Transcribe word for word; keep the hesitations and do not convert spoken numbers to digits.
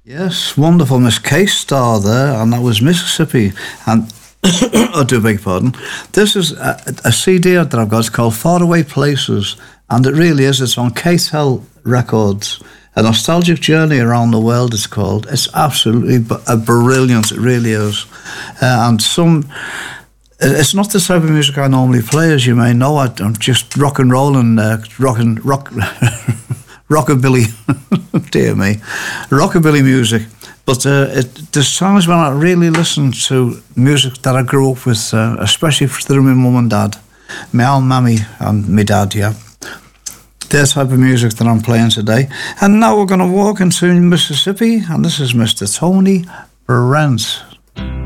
Yes, wonderful Miss K-Star there, and that was Mississippi. And I do beg your pardon. This is a, a C D that I've got. It's called Faraway Places, and it really is. It's on K-Tel Records. A Nostalgic Journey Around the World, it's called. It's absolutely b- a brilliant, it really is. Uh, and some... It's not the type of music I normally play, as you may know. I, I'm just rock and roll and uh, rock and rock... rockabilly, dear me, rockabilly music. But uh, it, there's times when I really listen to music that I grew up with, uh, especially through my mum and dad, my own mammy and my dad, yeah. Their type of music that I'm playing today. And now we're going to walk into Mississippi, and this is Mister Tony Brent.